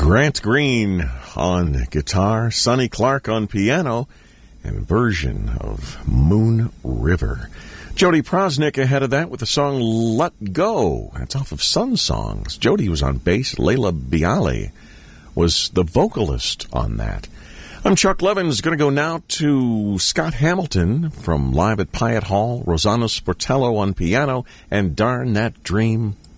Grant Green on guitar, Sonny Clark on piano, and version of Moon River. Jody Prosnick ahead of that with the song Let Go. That's off of Sun Songs. Jody was on bass. Layla Bialy was the vocalist on that. I'm Chuck Levins. Going to go now to Scott Hamilton from Live at Pyatt Hall, Rosanna Sportello on piano, and Darn That Dream